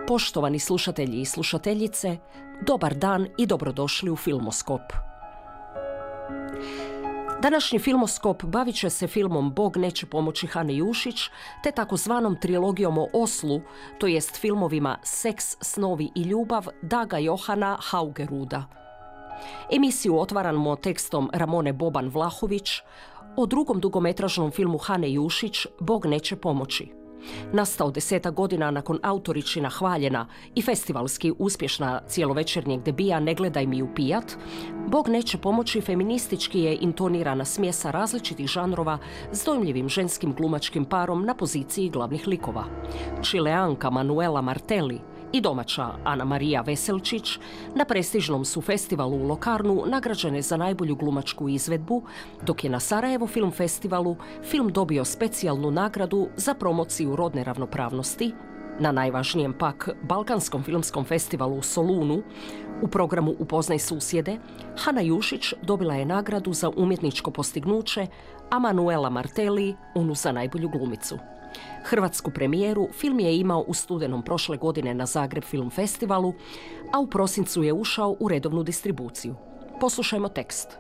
Poštovani slušatelji i slušateljice, dobar dan i dobrodošli u Filmoskop. Današnji Filmoskop bavit će se filmom Bog neće pomoći Hane Jušić, te takozvanom trilogijom o Oslu, to jest filmovima Seks, snovi i ljubav Daga Johana Haugeruda. Emisiju otvaramo tekstom Ramone Boban Vlahović o drugom dugometražnom filmu Hane Jušić Bog neće pomoći. Nastao 10 godina nakon autoričina hvaljena i festivalski uspješna cijelovečernjeg debija Ne gledaj mi u pijat, Bog neće pomoći feministički je intonirana smjesa različitih žanrova s dojmljivim ženskim glumačkim parom na poziciji glavnih likova. Čileanka Manuela Martelli i domaća Ana Marija Veselčić na prestižnom su festivalu u Locarnu nagrađene za najbolju glumačku izvedbu, dok je na Sarajevo Film Festivalu film dobio specijalnu nagradu za promociju rodne ravnopravnosti. Na najvažnijem pak Balkanskom filmskom festivalu u Solunu u programu Upoznaj susjede Hana Jušić dobila je nagradu za umjetničko postignuće, a Manuela Martelli onu za najbolju glumicu. Hrvatsku premijeru film je imao u studenom prošle godine na Zagreb Film Festivalu, a u prosincu je ušao u redovnu distribuciju. Poslušajmo tekst.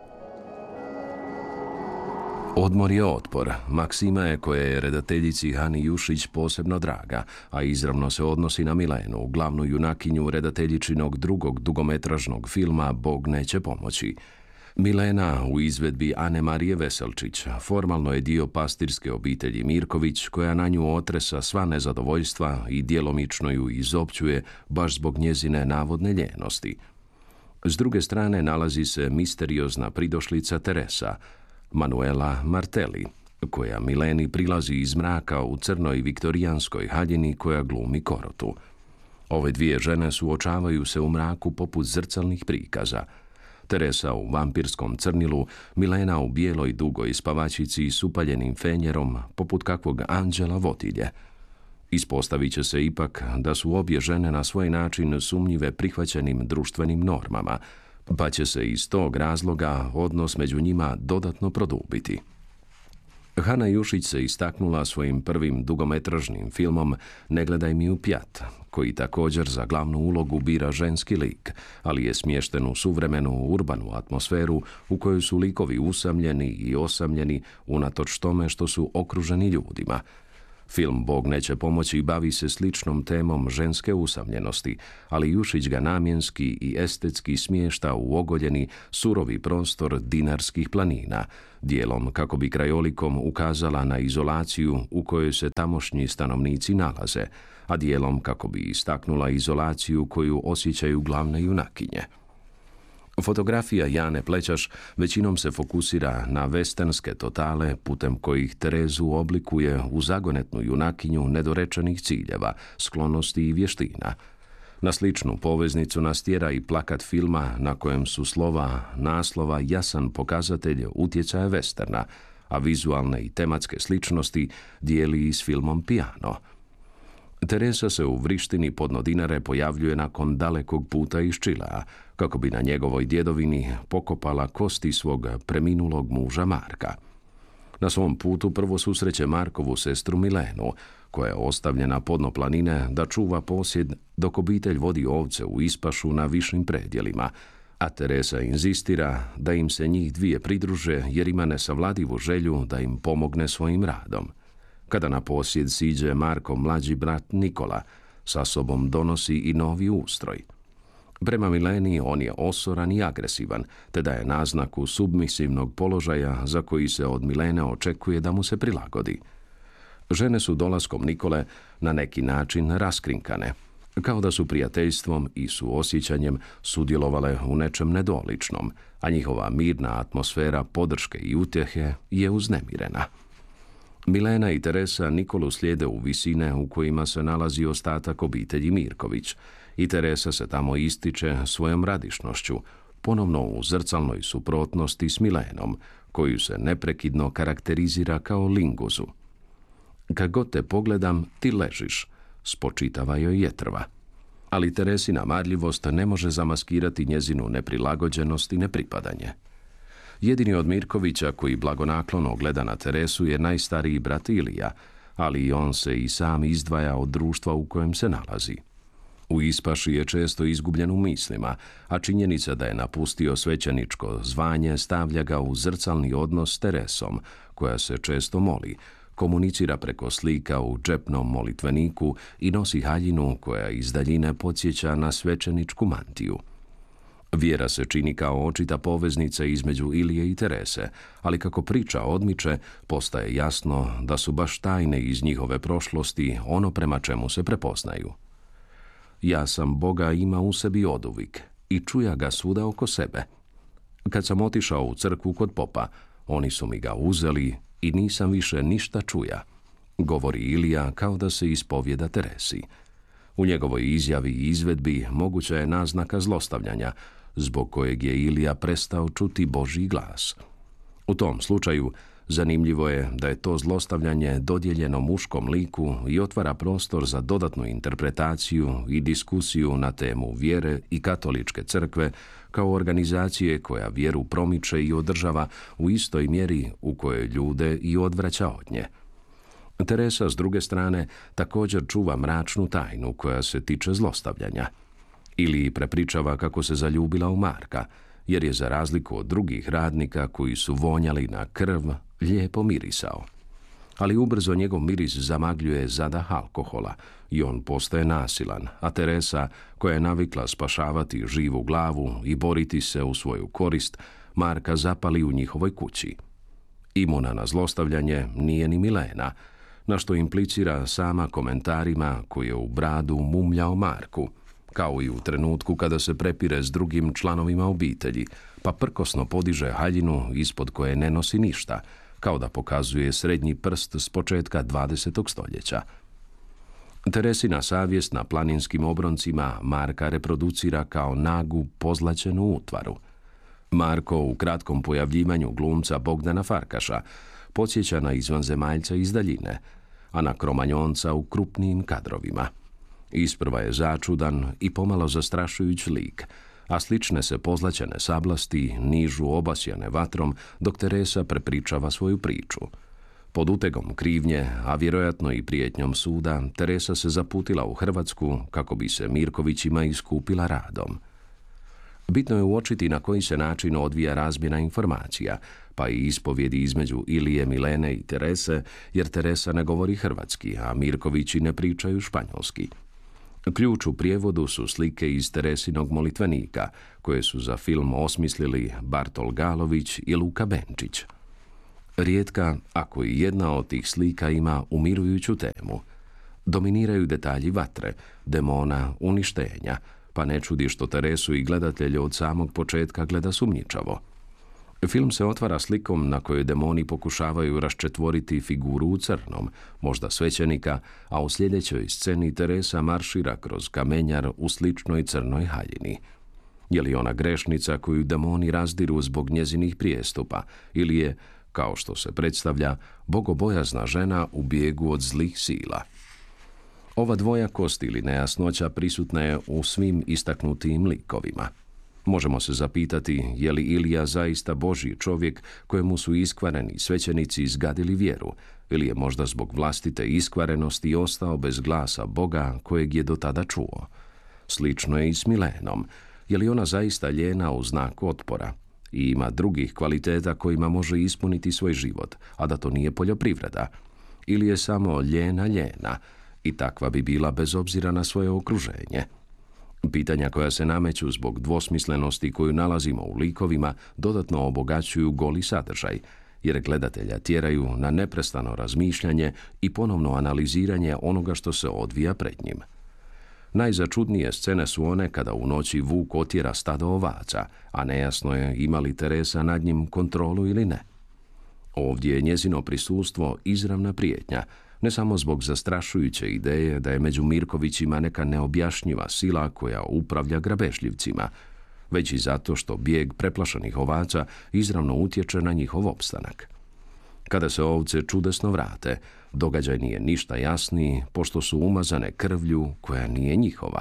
Odmor je otpor. Maksima je koja je redateljici Hani Jušić posebno draga, a izravno se odnosi na Milenu, glavnu junakinju redateljičinog drugog dugometražnog filma Bog neće pomoći. Milena u izvedbi Ane Marije Veselčić formalno je dio pastirske obitelji Mirković, koja na nju otresa sva nezadovoljstva i djelomično ju izopćuje baš zbog njezine navodne ljenosti. S druge strane nalazi se misteriozna pridošlica Teresa, Manuela Martelli, koja Mileni prilazi iz mraka u crnoj viktorijanskoj haljini koja glumi Korotu. Ove dvije žene suočavaju se u mraku poput zrcalnih prikaza. Teresa u vampirskom crnilu, Milena u bijeloj dugoj spavačici s upaljenim fenjerom poput kakvog anđela vodilje. Ispostavit će se ipak da su obje žene na svoj način sumnjive prihvaćenim društvenim normama, pa će se iz tog razloga odnos među njima dodatno produbiti. Hana Jušić se istaknula svojim prvim dugometražnim filmom Ne gledaj mi u pjat, koji također za glavnu ulogu bira ženski lik, ali je smješten u suvremenu urbanu atmosferu u kojoj su likovi usamljeni i osamljeni unatoč tome što su okruženi ljudima. Film Bog neće pomoći bavi se sličnom temom ženske usamljenosti, ali Jušić ga namjenski i estetski smješta u ogoljeni, surovi prostor dinarskih planina, dijelom kako bi krajolikom ukazala na izolaciju u kojoj se tamošnji stanovnici nalaze, a dijelom kako bi istaknula izolaciju koju osjećaju glavne junakinje. Fotografija Jane Plećaš većinom se fokusira na westernske totale putem kojih Terezu oblikuje u zagonetnu junakinju nedorečenih ciljeva, sklonosti i vještina. Na sličnu poveznicu nas tjera i plakat filma na kojem su slova naslova jasan pokazatelj utjecaja westerna, a vizualne i tematske sličnosti dijeli i s filmom Piano. Teresa se u vrištini podno Dinare pojavljuje nakon dalekog puta iz Čilea, kako bi na njegovoj djedovini pokopala kosti svog preminulog muža Marka. Na svom putu prvo susreće Markovu sestru Milenu, koja je ostavljena podno planine da čuva posjed dok obitelj vodi ovce u ispašu na višim predjelima, a Teresa inzistira da im se njih dvije pridruže jer ima nesavladivu želju da im pomogne svojim radom. Kada na posjed siđe Marko mlađi brat Nikola, sa sobom donosi i novi ustroj. Prema Mileni on je osoran i agresivan, te daje naznaku submisivnog položaja za koji se od Milene očekuje da mu se prilagodi. Žene su dolaskom Nikole na neki način raskrinkane, kao da su prijateljstvom i suosjećanjem sudjelovale u nečem nedoličnom, a njihova mirna atmosfera podrške i utjehe je uznemirena. Milena i Teresa Nikolu slijede u visine u kojima se nalazi ostatak obitelji Mirković i Teresa se tamo ističe svojom radišnošću, ponovno u zrcalnoj suprotnosti s Milenom, koju se neprekidno karakterizira kao linguzu. Kad god te pogledam, ti ležiš, spočitava joj Jetrva. Ali Teresina marljivost ne može zamaskirati njezinu neprilagođenost i nepripadanje. Jedini od Mirkovića koji blagonaklono gleda na Teresu je najstariji brat Ilija, ali i on se i sam izdvaja od društva u kojem se nalazi. U ispaši je često izgubljen u mislima, a činjenica da je napustio svećeničko zvanje stavlja ga u zrcalni odnos s Teresom, koja se često moli, komunicira preko slika u džepnom molitveniku i nosi haljinu koja iz daljine podsjeća na svećeničku mantiju. Vjera se čini kao očita poveznica između Ilije i Terese, ali kako priča odmiče, postaje jasno da su baš tajne iz njihove prošlosti ono prema čemu se prepoznaju. Ja sam Boga ima u sebi oduvijek i čuja ga svuda oko sebe. Kad sam otišao u crkvu kod popa, oni su mi ga uzeli i nisam više ništa čuja, govori Ilija kao da se ispovjeda Teresi. U njegovoj izjavi i izvedbi moguća je naznaka zlostavljanja, zbog kojeg je Ilija prestao čuti Božji glas. U tom slučaju, zanimljivo je da je to zlostavljanje dodijeljeno muškom liku i otvara prostor za dodatnu interpretaciju i diskusiju na temu vjere i katoličke crkve kao organizacije koja vjeru promiče i održava u istoj mjeri u kojoj ljude i odvraća od nje. Teresa, s druge strane, također čuva mračnu tajnu koja se tiče zlostavljanja. Ili prepričava kako se zaljubila u Marka, jer je za razliku od drugih radnika koji su vonjali na krv, lijepo mirisao. Ali ubrzo njegov miris zamagljuje zadah alkohola i on postaje nasilan, a Teresa, koja je navikla spašavati živu glavu i boriti se u svoju korist, Marka zapali u njihovoj kući. Imuna na zlostavljanje nije ni Milena, na što implicira sama komentarima koji je u bradu mumljao Marku, kao i u trenutku kada se prepire s drugim članovima obitelji, pa prkosno podiže haljinu ispod koje ne nosi ništa, kao da pokazuje srednji prst s početka 20. stoljeća. Teresina savjest na planinskim obroncima Marka reproducira kao nagu pozlaćenu utvaru. Marko u kratkom pojavljivanju glumca Bogdana Farkaša podsjeća na izvanzemaljca iz daljine, a na Kromanjonca u krupnijim kadrovima. Isprva je začudan i pomalo zastrašujuć lik, a slične se pozlaćene sablasti nižu obasjane vatrom dok Teresa prepričava svoju priču. Pod utegom krivnje, a vjerojatno i prijetnjom suda, Teresa se zaputila u Hrvatsku kako bi se Mirkovićima iskupila radom. Bitno je uočiti na koji se način odvija razmjena informacija, pa i ispovjedi između Ilije, Milene i Terese, jer Teresa ne govori hrvatski, a Mirkovići ne pričaju španjolski. Ključ u prijevodu su slike iz Teresinog molitvenika, koje su za film osmislili Bartol Galović i Luka Benčić. Rijetka, ako i jedna od tih slika ima umirujuću temu. Dominiraju detalji vatre, demona, uništenja, pa ne čudi što Teresu i gledatelje od samog početka gleda sumnjičavo. Film se otvara slikom na kojoj demoni pokušavaju raščetvoriti figuru u crnom, možda svećenika, a u sljedećoj sceni Teresa maršira kroz kamenjar u sličnoj crnoj haljini. Je li ona grešnica koju demoni razdiru zbog njezinih prijestupa, ili je, kao što se predstavlja, bogobojazna žena u bijegu od zlih sila? Ova dvojakost ili nejasnoća prisutna je u svim istaknutijim likovima. Možemo se zapitati je li Ilija zaista Božji čovjek kojemu su iskvareni svećenici izgadili vjeru, ili je možda zbog vlastite iskvarenosti ostao bez glasa Boga kojeg je do tada čuo. Slično je i s Milenom. Je li ona zaista ljena u znak otpora i ima drugih kvaliteta kojima može ispuniti svoj život, a da to nije poljoprivreda? Ili je samo ljena i takva bi bila bez obzira na svoje okruženje? Pitanja koja se nameću zbog dvosmislenosti koju nalazimo u likovima dodatno obogaćuju goli sadržaj, jer gledatelja tjeraju na neprestano razmišljanje i ponovno analiziranje onoga što se odvija pred njim. Najzačudnije scene su one kada u noći vuk otjera stado ovaca, a nejasno je ima li Teresa nad njim kontrolu ili ne. Ovdje je njezino prisustvo izravna prijetnja, ne samo zbog zastrašujuće ideje da je među Mirkovićima neka neobjašnjiva sila koja upravlja grabežljivcima, već i zato što bijeg preplašenih ovaca izravno utječe na njihov opstanak. Kada se ovce čudesno vrate, događaj nije ništa jasniji, pošto su umazane krvlju koja nije njihova.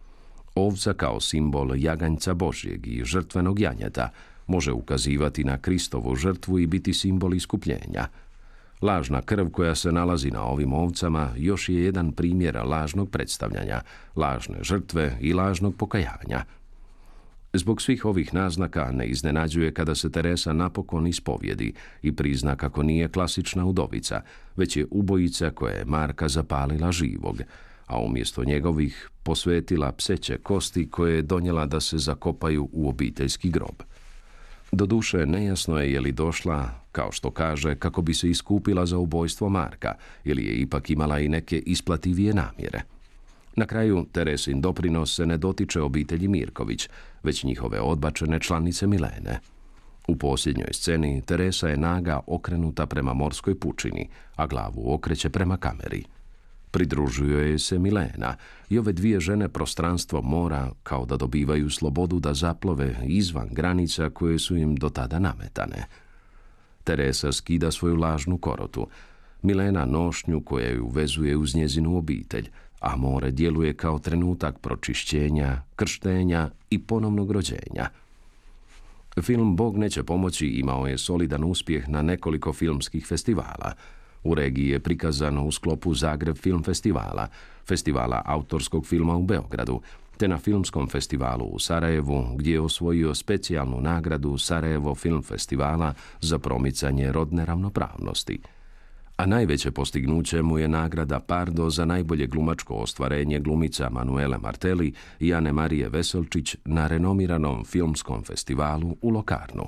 Ovca kao simbol jaganjca Božjeg i žrtvenog janjeta može ukazivati na Kristovu žrtvu i biti simbol iskupljenja. Lažna krv koja se nalazi na ovim ovcama još je jedan primjer lažnog predstavljanja, lažne žrtve i lažnog pokajanja. Zbog svih ovih naznaka ne iznenađuje kada se Teresa napokon ispovjedi i prizna kako nije klasična udovica, već je ubojica koja je Marka zapalila živog, a umjesto njegovih posvetila pseće kosti koje je donijela da se zakopaju u obiteljski grob. Doduše, nejasno je li došla, kao što kaže, kako bi se iskupila za ubojstvo Marka, ili je ipak imala i neke isplativije namjere. Na kraju, Teresin doprinos se ne dotiče obitelji Mirković, već njihove odbačene članice Milene. U posljednjoj sceni Teresa je naga okrenuta prema morskoj pučini, a glavu okreće prema kameri. Pridružuje joj se Milena i ove dvije žene prostranstvo mora kao da dobivaju slobodu da zaplove izvan granica koje su im do tada nametane. Teresa skida svoju lažnu korotu, Milena nošnju koja ju vezuje uz njezinu obitelj, a more djeluje kao trenutak pročišćenja, krštenja i ponovnog rođenja. Film Bog neće pomoći imao je solidan uspjeh na nekoliko filmskih festivala. U regiji je prikazano u sklopu Zagreb film festivala, festivala autorskog filma u Beogradu, te na filmskom festivalu u Sarajevu, gdje je osvojio specijalnu nagradu Sarajevo film festivala za promicanje rodne ravnopravnosti. A najveće postignuće mu je nagrada Pardo za najbolje glumačko ostvarenje glumica Manuele Martelli i Ane Marije Veselčić na renomiranom filmskom festivalu u Locarnu.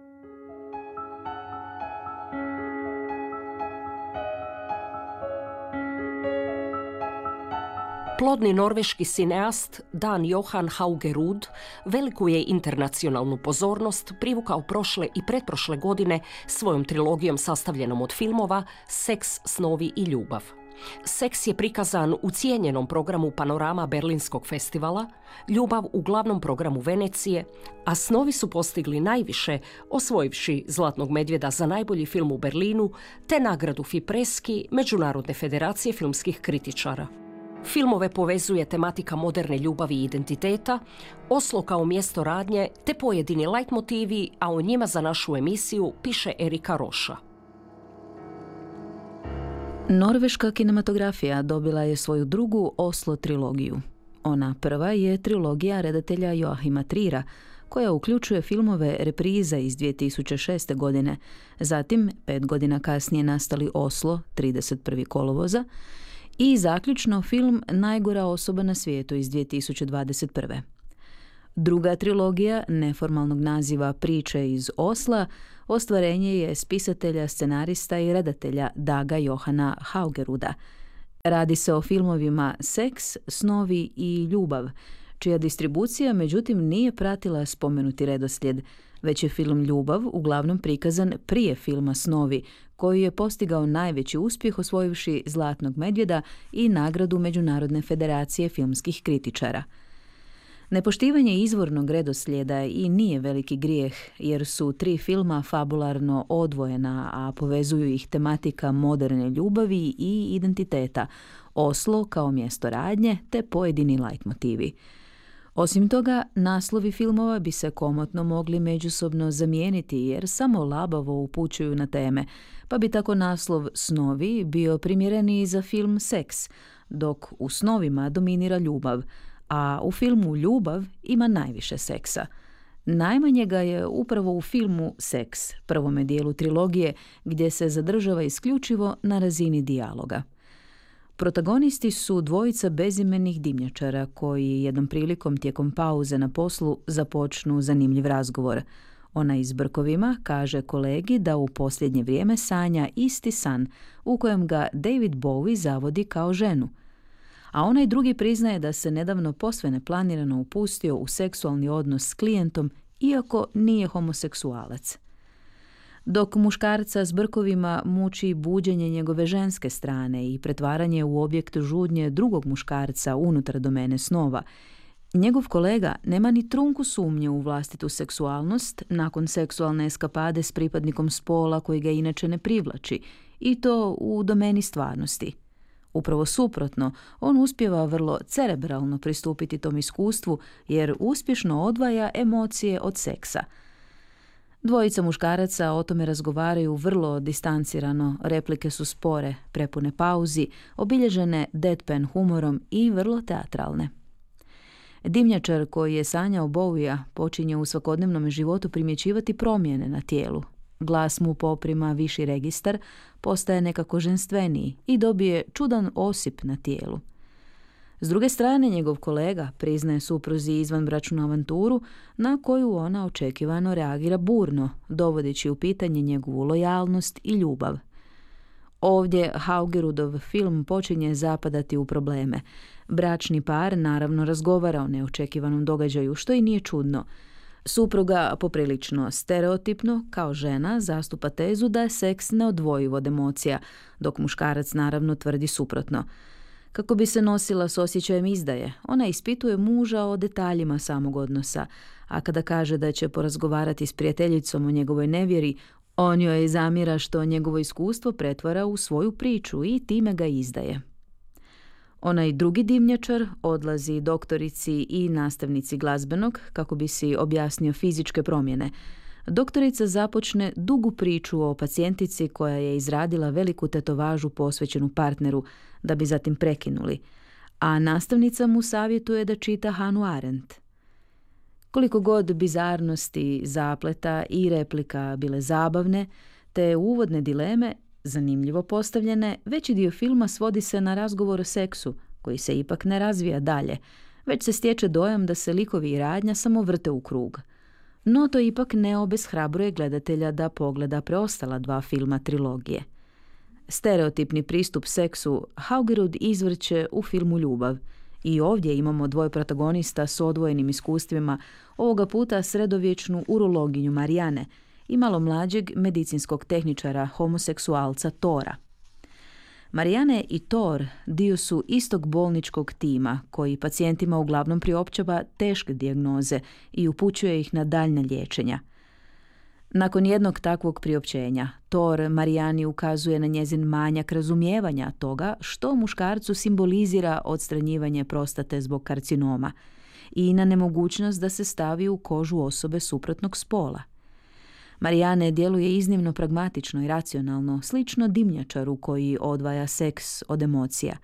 Plodni norveški sineast Dan Johan Haugerud veliku je internacionalnu pozornost privukao prošle i pretprošle godine svojom trilogijom sastavljenom od filmova Seks, snovi i ljubav. Seks je prikazan u cijenjenom programu Panorama Berlinskog festivala, ljubav u glavnom programu Venecije, a snovi su postigli najviše, osvojivši Zlatnog medvjeda za najbolji film u Berlinu te nagradu Fipreski Međunarodne federacije filmskih kritičara. Filmove povezuje tematika moderne ljubavi i identiteta, Oslo kao mjesto radnje te pojedini lajtmotivi, a o njima za našu emisiju piše Erika Roša. Norveška kinematografija dobila je svoju drugu Oslo trilogiju. Ona prva je trilogija redatelja Joachima Trira, koja uključuje filmove Repriza iz 2006. godine, zatim 5 godina kasnije nastali Oslo, 31. kolovoza, i zaključno film Najgora osoba na svijetu iz 2021. Druga trilogija, neformalnog naziva Priče iz Osla, ostvarenje je spisatelja, scenarista i redatelja Daga Johana Haugeruda. Radi se o filmovima Seks, snovi i ljubav, čija distribucija međutim nije pratila spomenuti redoslijed, već je film Ljubav uglavnom prikazan prije filma Snovi, koji je postigao najveći uspjeh osvojivši Zlatnog medvjeda i nagradu Međunarodne federacije filmskih kritičara. Nepoštivanje izvornog redoslijeda i nije veliki grijeh, jer su 3 filma fabularno odvojena, a povezuju ih tematika moderne ljubavi i identiteta, Oslo kao mjesto radnje te pojedini lajtmotivi. Osim toga, naslovi filmova bi se komotno mogli međusobno zamijeniti jer samo labavo upućuju na teme, pa bi tako naslov Snovi bio primjereniji za film Seks, dok u snovima dominira ljubav, a u filmu Ljubav ima najviše seksa. Najmanje ga je upravo u filmu Seks, prvome dijelu trilogije, gdje se zadržava isključivo na razini dijaloga. Protagonisti su dvojica bezimenih dimnjačara koji jednom prilikom tijekom pauze na poslu započnu zanimljiv razgovor. Ona iz Brkovima kaže kolegi da u posljednje vrijeme sanja isti san u kojem ga David Bowie zavodi kao ženu. A onaj drugi priznaje da se nedavno posve neplanirano upustio u seksualni odnos s klijentom iako nije homoseksualac. Dok muškarca s Brkovima muči buđenje njegove ženske strane i pretvaranje u objekt žudnje drugog muškarca unutar domene snova, njegov kolega nema ni trunku sumnje u vlastitu seksualnost nakon seksualne eskapade s pripadnikom spola koji ga inače ne privlači, i to u domeni stvarnosti. Upravo suprotno, on uspijeva vrlo cerebralno pristupiti tom iskustvu jer uspješno odvaja emocije od seksa. Dvojica muškaraca o tome razgovaraju vrlo distancirano, replike su spore, prepune pauzi, obilježene deadpan humorom i vrlo teatralne. Dimnjačar koji je sanjao Bowija počinje u svakodnevnom životu primjećivati promjene na tijelu. Glas mu poprima viši registar, postaje nekako ženstveniji i dobije čudan osip na tijelu. S druge strane, njegov kolega priznaje supruzi izvanbračnu avanturu na koju ona očekivano reagira burno, dovodeći u pitanje njegovu lojalnost i ljubav. Ovdje Haugerudov film počinje zapadati u probleme. Bračni par naravno razgovara o neočekivanom događaju, što i nije čudno. Supruga poprilično stereotipno, kao žena, zastupa tezu da je seks neodvojiv od emocija, dok muškarac naravno tvrdi suprotno. Kako bi se nosila s osjećajem izdaje, ona ispituje muža o detaljima samog odnosa, a kada kaže da će porazgovarati s prijateljicom o njegovoj nevjeri, on joj zamjera što njegovo iskustvo pretvara u svoju priču i time ga izdaje. Onaj drugi dimnjačar odlazi doktorici i nastavnici glazbenog kako bi si objasnio fizičke promjene. Doktorica započne dugu priču o pacijentici koja je izradila veliku tetovažu posvećenu partneru, da bi zatim prekinuli, a nastavnica mu savjetuje da čita Hannah Arendt. Koliko god bizarnosti, zapleta i replika bile zabavne, te uvodne dileme, zanimljivo postavljene, veći dio filma svodi se na razgovor o seksu, koji se ipak ne razvija dalje, već se stječe dojam da se likovi i radnja samo vrte u krug. No to ipak ne obeshrabruje gledatelja da pogleda preostala dva filma trilogije. Stereotipni pristup seksu Haugerud izvrće u filmu Ljubav. I ovdje imamo dvoje protagonista s odvojenim iskustvima, ovoga puta sredovječnu urologinju Marianne i malo mlađeg medicinskog tehničara homoseksualca Tora. Marianne i Thor dio su istog bolničkog tima koji pacijentima uglavnom priopćava teške dijagnoze i upućuje ih na daljnja liječenja. Nakon jednog takvog priopćenja, Thor Mariani ukazuje na njezin manjak razumijevanja toga što muškarcu simbolizira odstranjivanje prostate zbog karcinoma i na nemogućnost da se stavi u kožu osobe suprotnog spola. Marianne djeluje iznimno pragmatično i racionalno, slično dimnjačaru koji odvaja seks od emocija.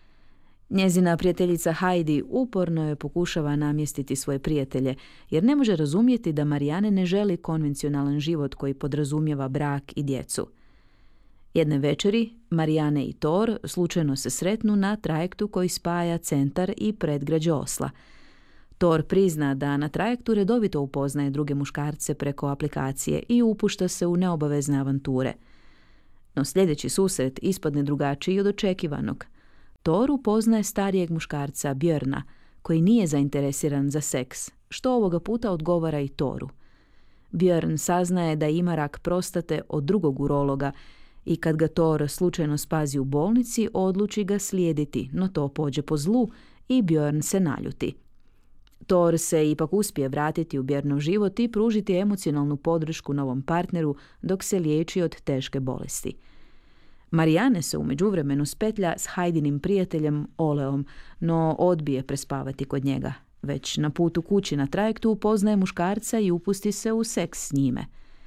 Njezina prijateljica Heidi uporno je pokušava namjestiti svoje prijatelje, jer ne može razumjeti da Marianne ne želi konvencionalan život koji podrazumijeva brak i djecu. Jedne večeri Marianne i Thor slučajno se sretnu na trajektu koji spaja centar i predgrađe Osla. Thor prizna da na trajektu redovito upoznaje druge muškarce preko aplikacije i upušta se u neobavezne avanture. No sljedeći susret ispadne drugačiji od očekivanog. Thor upoznaje starijeg muškarca Björna, koji nije zainteresiran za seks, što ovoga puta odgovara i Thoru. Björn saznaje da ima rak prostate od drugog urologa i kad ga Thor slučajno spazi u bolnici, odluči ga slijediti, no to pođe po zlu i Björn se naljuti. Thor se ipak uspije vratiti u Björnov život i pružiti emocionalnu podršku novom partneru dok se liječi od teške bolesti. Marianne se u međuvremenu spetlja s Heidinim prijateljem Oleom, no odbije prespavati kod njega. Već na putu kući na trajektu upoznaje muškarca i upusti se u seks s njime.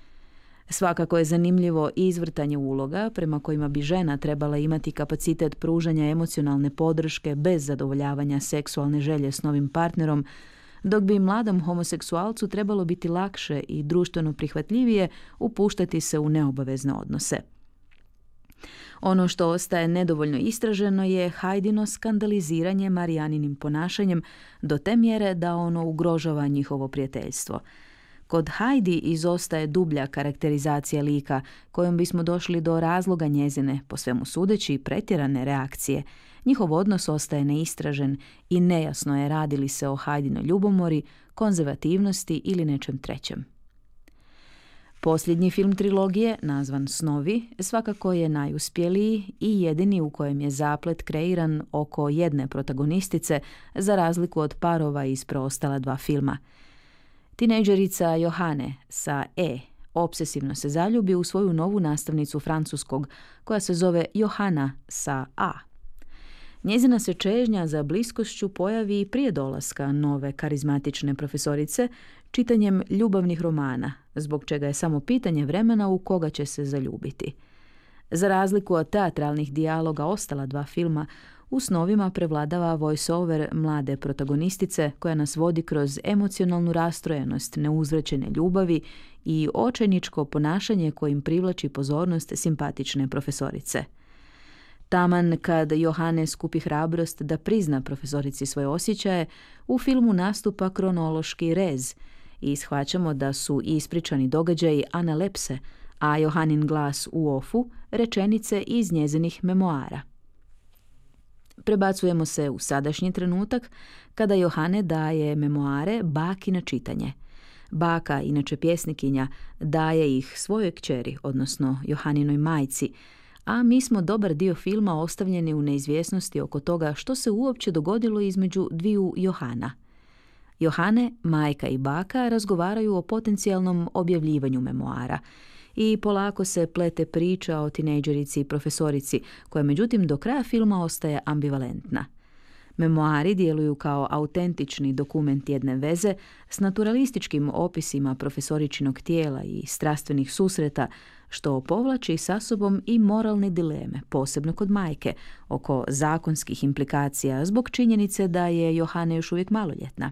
Svakako je zanimljivo izvrtanje uloga prema kojima bi žena trebala imati kapacitet pružanja emocionalne podrške bez zadovoljavanja seksualne želje s novim partnerom, dok bi mladom homoseksualcu trebalo biti lakše i društveno prihvatljivije upuštati se u neobavezne odnose. Ono što ostaje nedovoljno istraženo je Heidino skandaliziranje Marianinim ponašanjem do te mjere da ono ugrožava njihovo prijateljstvo. Kod Heidi izostaje dublja karakterizacija lika kojom bismo došli do razloga njezine, po svemu sudeći, pretjerane reakcije. Njihov odnos ostaje neistražen i nejasno je radi li se o Heidinoj ljubomori, konzervativnosti ili nečem trećem. Posljednji film trilogije, nazvan Snovi, svakako je najuspjeliji i jedini u kojem je zaplet kreiran oko jedne protagonistice, za razliku od parova iz preostala dva filma. Tinejdžerica Johane sa E obsesivno se zaljubi u svoju novu nastavnicu francuskog, koja se zove Johana sa A. Njezina se čežnja za bliskošću pojavi i prije dolaska nove karizmatične profesorice čitanjem ljubavnih romana, zbog čega je samo pitanje vremena u koga će se zaljubiti. Za razliku od teatralnih dijaloga ostala dva filma, u snovima prevladava voice-over mlade protagonistice koja nas vodi kroz emocionalnu rastrojenost neuzvraćene ljubavi i očajničko ponašanje kojim privlači pozornost simpatične profesorice. Taman kad Johanne skupi hrabrost da prizna profesorici svoje osjećaje, u filmu nastupa kronološki rez i shvaćamo da su ispričani događaji analepse, a Johannin glas u ofu rečenice iz njezinih memoara. Prebacujemo se u sadašnji trenutak kada Johanne daje memoare baki na čitanje. Baka, inače pjesnikinja, daje ih svojoj kćeri, odnosno Johanninoj majci, a mi smo dobar dio filma ostavljeni u neizvjesnosti oko toga što se uopće dogodilo između dviju Johana. Johanne, majka i baka razgovaraju o potencijalnom objavljivanju memoara i polako se plete priča o tinejdžerici i profesorici, koja međutim do kraja filma ostaje ambivalentna. Memoari djeluju kao autentični dokument jedne veze s naturalističkim opisima profesoričinog tijela i strastvenih susreta, što povlači sa sobom i moralne dileme, posebno kod majke, oko zakonskih implikacija zbog činjenice da je Johanne još uvijek maloljetna.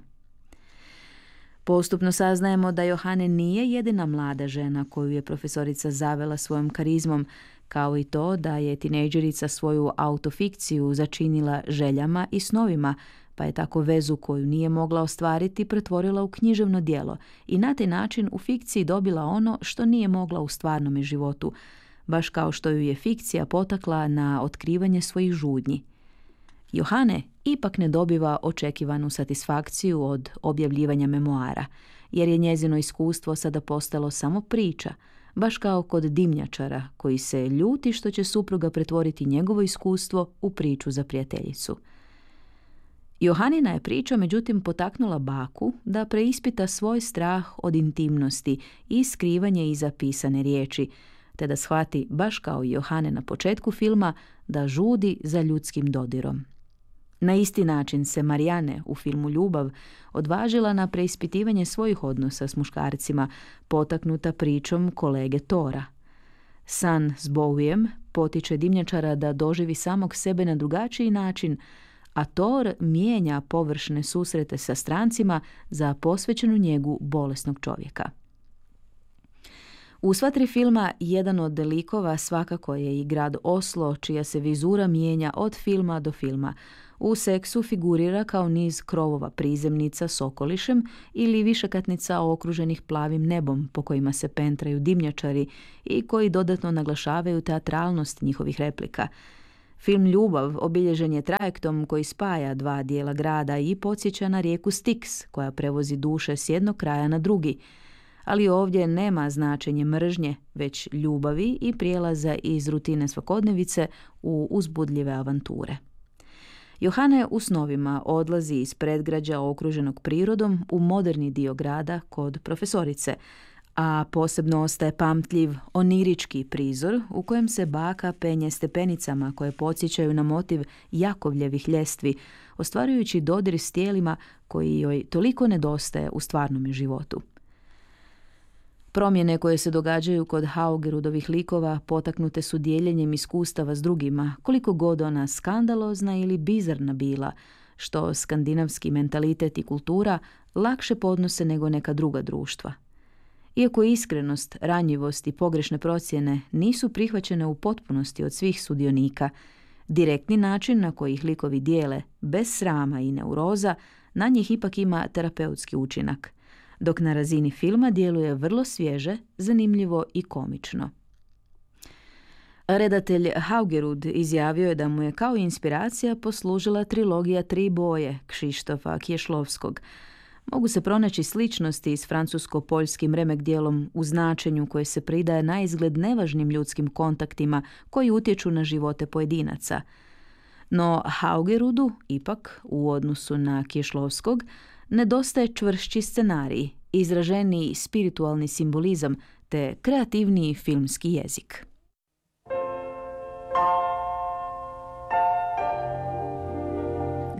Postupno saznajemo da Johanne nije jedina mlada žena koju je profesorica zavela svojom karizmom, kao i to da je tinejdžerica svoju autofikciju začinila željama i snovima, pa je tako vezu koju nije mogla ostvariti pretvorila u književno djelo i na taj način u fikciji dobila ono što nije mogla u stvarnom životu, baš kao što ju je fikcija potakla na otkrivanje svojih žudnji. Johanne ipak ne dobiva očekivanu satisfakciju od objavljivanja memoara, jer je njezino iskustvo sada postalo samo priča, baš kao kod dimnjačara koji se ljuti što će supruga pretvoriti njegovo iskustvo u priču za prijateljicu. Johannina je priča međutim potaknula baku da preispita svoj strah od intimnosti i skrivanje iza pisane riječi, te da shvati, baš kao i Johanne na početku filma, da žudi za ljudskim dodirom. Na isti način se Marianne u filmu Ljubav odvažila na preispitivanje svojih odnosa s muškarcima, potaknuta pričom kolege Tora. San s Bowiem potiče dimnjačara da doživi samog sebe na drugačiji način, a Thor mijenja površne susrete sa strancima za posvećenu njegu bolesnog čovjeka. U sva tri filma jedan od likova svakako je i grad Oslo, čija se vizura mijenja od filma do filma. U Seksu figurira kao niz krovova prizemnica s okolišem ili višekatnica okruženih plavim nebom po kojima se pentraju dimnjačari i koji dodatno naglašavaju teatralnost njihovih replika. Film Ljubav obilježen je trajektom koji spaja dva dijela grada i podsjeća na rijeku Styx koja prevozi duše s jednog kraja na drugi. Ali ovdje nema značenje mržnje, već ljubavi i prijelaza iz rutine svakodnevice u uzbudljive avanture. Johanne u snovima odlazi iz predgrađa okruženog prirodom u moderni dio grada kod profesorice, a posebno ostaje pamtljiv onirički prizor u kojem se baka penje stepenicama koje podsjećaju na motiv Jakovljevih ljestvi, ostvarujući dodir s tijelima koji joj toliko nedostaje u stvarnom životu. Promjene koje se događaju kod Haugerudovih likova potaknute su dijeljenjem iskustava s drugima, koliko god ona skandalozna ili bizarna bila, što skandinavski mentalitet i kultura lakše podnose nego neka druga društva. Iako iskrenost, ranjivost i pogrešne procjene nisu prihvaćene u potpunosti od svih sudionika, direktni način na koji ih likovi dijele, bez srama i neuroza, na njih ipak ima terapeutski učinak, dok na razini filma djeluje vrlo svježe, zanimljivo i komično. Redatelj Haugerud izjavio je da mu je kao inspiracija poslužila trilogija Tri boje Krzysztofa Kieślowskog. Mogu se pronaći sličnosti s francusko-poljskim remek djelom u značenju koje se pridaje naizgled nevažnim ljudskim kontaktima koji utječu na živote pojedinaca. No Haugerudu, ipak, u odnosu na Kieślowskog, nedostaje čvršći scenarij, izraženiji spiritualni simbolizam te kreativniji filmski jezik.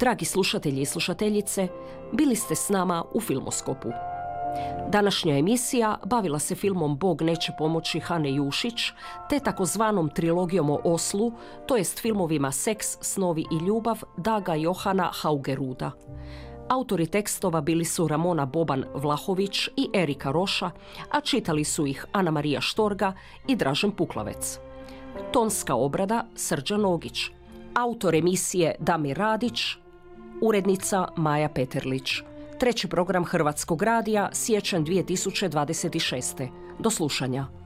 Dragi slušatelji i slušateljice, bili ste s nama u Filmoskopu. Današnja emisija bavila se filmom Bog neće pomoći Hane Jušić, te takozvanom trilogijom o Oslu, to jest filmovima Seks, snovi i ljubav Daga Johana Haugeruda. Autori tekstova bili su Ramona Boban Vlahović i Erika Roša, a čitali su ih Ana Marija Štorga i Dražen Puklavec. Tonska obrada Srđan Nogić. Autor emisije Damir Radić, urednica Maja Peterlić. Treći program Hrvatskog radija, siječanj 2026. Do slušanja.